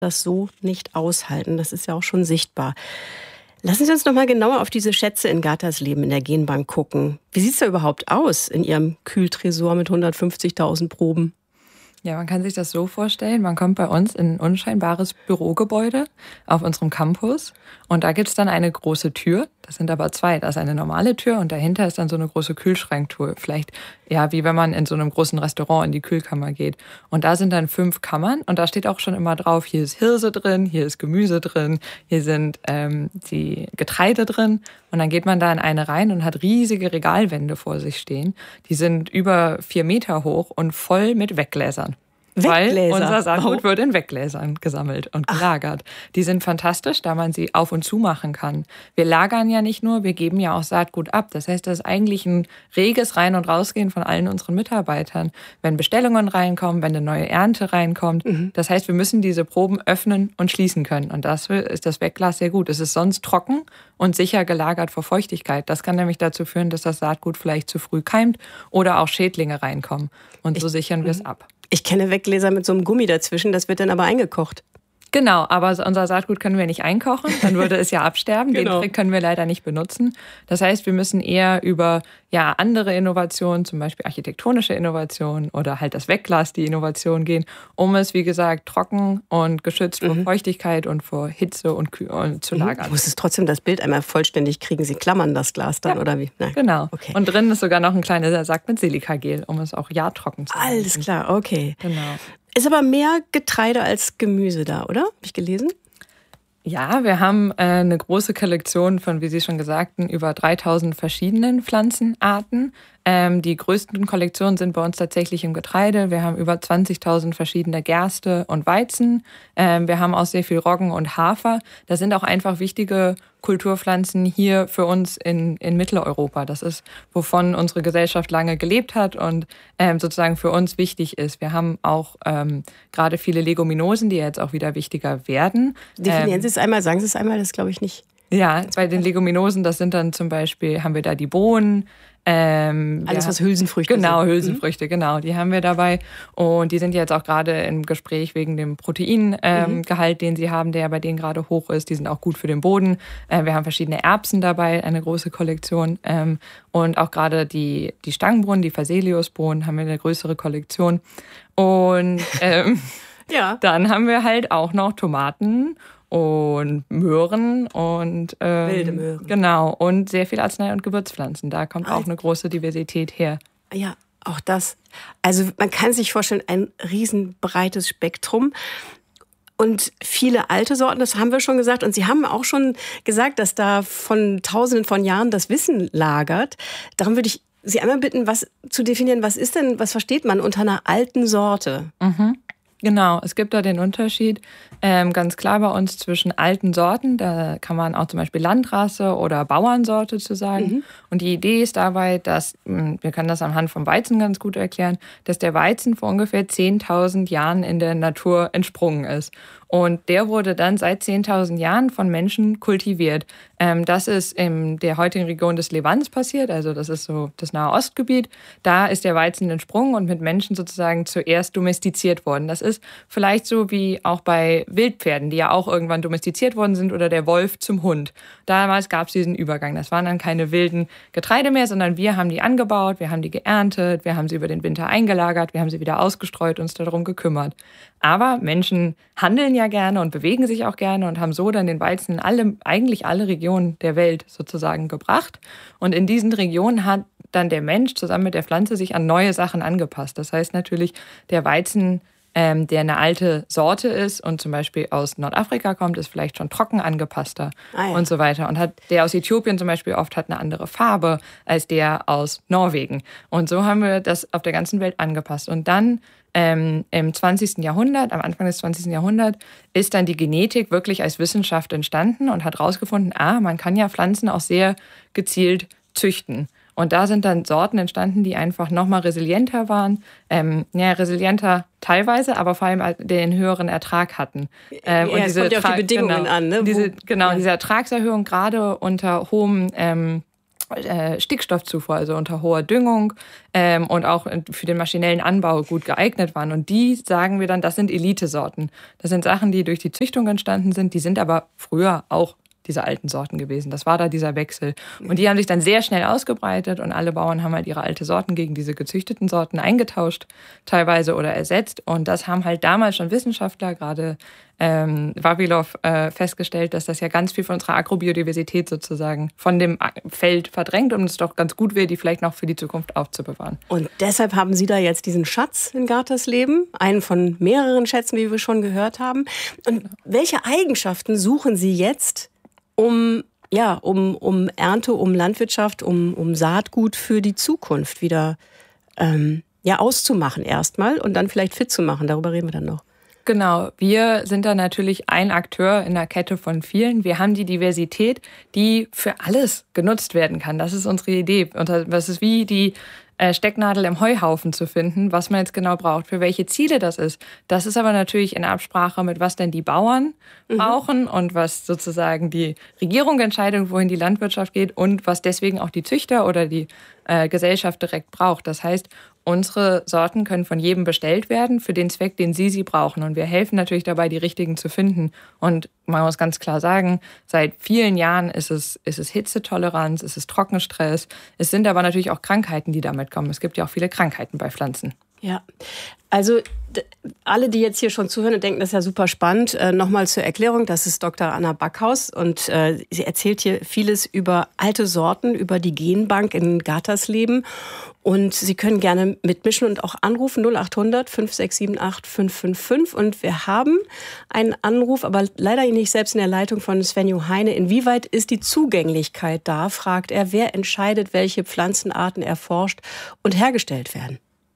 das so nicht aushalten. Das ist ja auch schon sichtbar. Lassen Sie uns noch mal genauer auf diese Schätze in Gattersleben in der Genbank gucken. Wie sieht es da überhaupt aus in Ihrem Kühltresor mit 150.000 Proben? Ja, man kann sich das so vorstellen, man kommt bei uns in ein unscheinbares Bürogebäude auf unserem Campus und da gibt's dann eine große Tür, das sind aber zwei, da ist eine normale Tür und dahinter ist dann so eine große Kühlschranktür, vielleicht ja wie wenn man in so einem großen Restaurant in die Kühlkammer geht und da sind dann 5 Kammern und da steht auch schon immer drauf, hier ist Hirse drin, hier ist Gemüse drin, hier sind die Getreide drin und dann geht man da in eine rein und hat riesige Regalwände vor sich stehen, die sind über 4 Meter hoch und voll mit Weggläsern. Weil unser Saatgut wird in Weggläsern gesammelt und gelagert. Die sind fantastisch, da man sie auf und zu machen kann. Wir lagern ja nicht nur, wir geben ja auch Saatgut ab. Das heißt, das ist eigentlich ein reges Rein- und Rausgehen von allen unseren Mitarbeitern. Wenn Bestellungen reinkommen, wenn eine neue Ernte reinkommt. Das heißt, wir müssen diese Proben öffnen und schließen können. Und dafür ist das Wegglas sehr gut. Es ist sonst trocken und sicher gelagert vor Feuchtigkeit. Das kann nämlich dazu führen, dass das Saatgut vielleicht zu früh keimt oder auch Schädlinge reinkommen. Und so sichern wir es ab. Ich kenne Weggläser mit so einem Gummi dazwischen, das wird dann aber eingekocht. Genau, aber unser Saatgut können wir nicht einkochen, dann würde es ja absterben. Genau. Den Trick können wir leider nicht benutzen. Das heißt, wir müssen eher über andere Innovationen, zum Beispiel architektonische Innovationen oder halt das Wegglas, die Innovation gehen, um es, wie gesagt, trocken und geschützt vor Feuchtigkeit und vor Hitze und zu lagern. Du musst es trotzdem das Bild einmal vollständig kriegen. Sie klammern das Glas dann, oder wie? Nein. Genau. Okay. Und drin ist sogar noch ein kleiner Sack mit Silikagel, um es auch trocken zu halten. Alles klar, okay. Genau. Ist aber mehr Getreide als Gemüse da, oder? Habe ich gelesen? Ja, wir haben eine große Kollektion von, wie Sie schon sagten, über 3000 verschiedenen Pflanzenarten. Die größten Kollektionen sind bei uns tatsächlich im Getreide. Wir haben über 20.000 verschiedene Gerste und Weizen. Wir haben auch sehr viel Roggen und Hafer. Das sind auch einfach wichtige Kulturpflanzen hier für uns in Mitteleuropa. Das ist, wovon unsere Gesellschaft lange gelebt hat und sozusagen für uns wichtig ist. Wir haben auch gerade viele Leguminosen, die jetzt auch wieder wichtiger werden. Definieren Sie es einmal, sagen Sie es einmal, das glaube ich nicht. Ja, bei den Leguminosen, das sind dann zum Beispiel, haben wir da die Bohnen. Alles, was Hülsenfrüchte sind. Genau, Hülsenfrüchte, genau, die haben wir dabei. Und die sind jetzt auch gerade im Gespräch wegen dem Proteingehalt, den sie haben, der bei denen gerade hoch ist. Die sind auch gut für den Boden. Wir haben verschiedene Erbsen dabei, eine große Kollektion. Und auch gerade die Stangenbohnen, die Phaseoliusbohnen, haben wir eine größere Kollektion. Und dann haben wir halt auch noch Tomaten und Möhren und wilde Möhren. Genau, und sehr viel Arznei- und Gewürzpflanzen. Da kommt auch eine große Diversität her. Ja, auch das. Also man kann sich vorstellen, ein riesenbreites Spektrum. Und viele alte Sorten, das haben wir schon gesagt. Und Sie haben auch schon gesagt, dass da von Tausenden von Jahren das Wissen lagert. Darum würde ich Sie einmal bitten, was zu definieren. Was versteht man unter einer alten Sorte? Genau, es gibt da den Unterschied ganz klar bei uns zwischen alten Sorten, da kann man auch zum Beispiel Landrasse oder Bauernsorte zu sagen. Und die Idee ist dabei, dass, wir können das anhand vom Weizen ganz gut erklären, dass der Weizen vor ungefähr 10.000 Jahren in der Natur entsprungen ist. Und der wurde dann seit 10.000 Jahren von Menschen kultiviert. Das ist in der heutigen Region des Levants passiert, also das ist so das Nahe Ostgebiet. Da ist der Weizen entsprungen und mit Menschen sozusagen zuerst domestiziert worden. Das ist vielleicht so wie auch bei Wildpferden, die ja auch irgendwann domestiziert worden sind, oder der Wolf zum Hund. Damals gab es diesen Übergang. Das waren dann keine wilden Getreide mehr, sondern wir haben die angebaut, wir haben die geerntet, wir haben sie über den Winter eingelagert, wir haben sie wieder ausgestreut, uns darum gekümmert. Aber Menschen handeln ja gerne und bewegen sich auch gerne und haben so dann den Weizen in eigentlich alle Regionen der Welt sozusagen gebracht. Und in diesen Regionen hat dann der Mensch zusammen mit der Pflanze sich an neue Sachen angepasst. Das heißt natürlich, der Weizen, der eine alte Sorte ist und zum Beispiel aus Nordafrika kommt, ist vielleicht schon trocken angepasster und so weiter. Und der aus Äthiopien zum Beispiel oft hat eine andere Farbe als der aus Norwegen. Und so haben wir das auf der ganzen Welt angepasst. Und dann im 20. Jahrhundert, am Anfang des 20. Jahrhunderts, ist dann die Genetik wirklich als Wissenschaft entstanden und hat herausgefunden, man kann ja Pflanzen auch sehr gezielt züchten. Und da sind dann Sorten entstanden, die einfach nochmal resilienter waren. Resilienter teilweise, aber vor allem den höheren Ertrag hatten. Und es kommt ja auf die Bedingungen an. Ne? Diese Ertragserhöhung gerade unter hohem Stickstoffzufuhr, also unter hoher Düngung und auch für den maschinellen Anbau gut geeignet waren. Und die sagen wir dann, das sind Elitesorten. Das sind Sachen, die durch die Züchtung entstanden sind, die sind aber früher auch diese alten Sorten gewesen. Das war da dieser Wechsel. Und die haben sich dann sehr schnell ausgebreitet und alle Bauern haben halt ihre alte Sorten gegen diese gezüchteten Sorten eingetauscht, teilweise oder ersetzt. Und das haben halt damals schon Wissenschaftler, gerade Vavilov, festgestellt, dass das ja ganz viel von unserer Agrobiodiversität sozusagen von dem Feld verdrängt und es doch ganz gut wäre, die vielleicht noch für die Zukunft aufzubewahren. Und deshalb haben Sie da jetzt diesen Schatz in Gartersleben, einen von mehreren Schätzen, wie wir schon gehört haben. Und welche Eigenschaften suchen Sie jetzt, um Ernte, um Landwirtschaft, um Saatgut für die Zukunft wieder auszumachen erstmal und dann vielleicht fit zu machen? Darüber reden wir dann noch. Genau, wir sind da natürlich ein Akteur in der Kette von vielen. Wir haben die Diversität, die für alles genutzt werden kann. Das ist unsere Idee. Und das ist wie die Stecknadel im Heuhaufen zu finden, was man jetzt genau braucht, für welche Ziele das ist. Das ist aber natürlich in Absprache mit, was denn die Bauern brauchen und was sozusagen die Regierung entscheidet, wohin die Landwirtschaft geht und was deswegen auch die Züchter oder die Gesellschaft direkt braucht. Das heißt, unsere Sorten können von jedem bestellt werden für den Zweck, den sie brauchen. Und wir helfen natürlich dabei, die richtigen zu finden. Und man muss ganz klar sagen, seit vielen Jahren ist es Hitzetoleranz, ist es Trockenstress. Es sind aber natürlich auch Krankheiten, die damit kommen. Es gibt ja auch viele Krankheiten bei Pflanzen. Ja, also alle, die jetzt hier schon zuhören und denken, das ist ja super spannend, nochmal zur Erklärung, das ist Dr. Anna Backhaus und sie erzählt hier vieles über alte Sorten, über die Genbank in Gartersleben und Sie können gerne mitmischen und auch anrufen 0800 5678 555 und wir haben einen Anruf, aber leider nicht selbst in der Leitung von Svenjo Heine. Inwieweit ist die Zugänglichkeit da, fragt er, wer entscheidet, welche Pflanzenarten erforscht und hergestellt werden?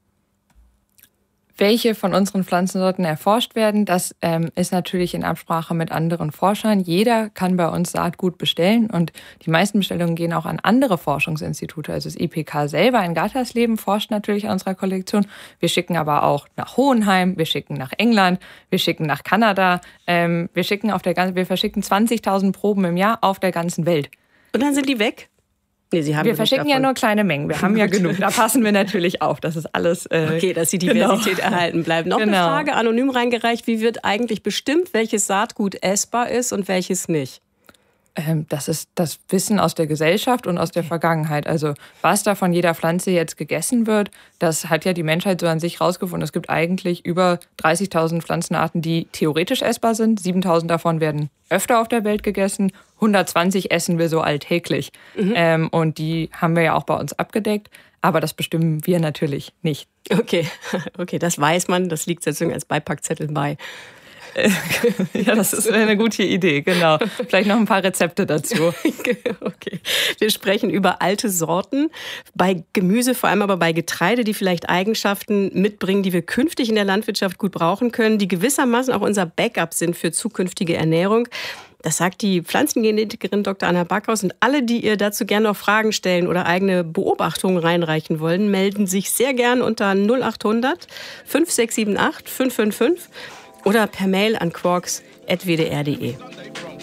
Welche von unseren Pflanzensorten erforscht werden, das ist natürlich in Absprache mit anderen Forschern. Jeder kann bei uns Saatgut bestellen und die meisten Bestellungen gehen auch an andere Forschungsinstitute. Also das IPK selber in Gartersleben forscht natürlich an unserer Kollektion. Wir schicken aber auch nach Hohenheim, wir schicken nach England, wir schicken nach Kanada. Wir verschicken 20.000 Proben im Jahr auf der ganzen Welt. Und dann sind die weg? Nee, wir verschicken ja nur kleine Mengen. Wir haben ja genug. Da passen wir natürlich auf. Das ist alles. Okay, dass die Diversität erhalten bleibt. Noch eine Frage, anonym reingereicht. Wie wird eigentlich bestimmt, welches Saatgut essbar ist und welches nicht? Das ist das Wissen aus der Gesellschaft und aus der Vergangenheit. Also was da von jeder Pflanze jetzt gegessen wird, das hat ja die Menschheit so an sich rausgefunden. Es gibt eigentlich über 30.000 Pflanzenarten, die theoretisch essbar sind. 7.000 davon werden öfter auf der Welt gegessen. 120 essen wir so alltäglich. Und die haben wir ja auch bei uns abgedeckt. Aber das bestimmen wir natürlich nicht. Okay, das weiß man. Das liegt sozusagen als Beipackzettel bei. Ja, das ist eine gute Idee, genau. Vielleicht noch ein paar Rezepte dazu. Okay. Wir sprechen über alte Sorten, bei Gemüse, vor allem aber bei Getreide, die vielleicht Eigenschaften mitbringen, die wir künftig in der Landwirtschaft gut brauchen können, die gewissermaßen auch unser Backup sind für zukünftige Ernährung. Das sagt die Pflanzengenetikerin Dr. Anna Backhaus. Und alle, die ihr dazu gerne noch Fragen stellen oder eigene Beobachtungen reinreichen wollen, melden sich sehr gern unter 0800 5678 555 oder per Mail an quarks@wdr.de.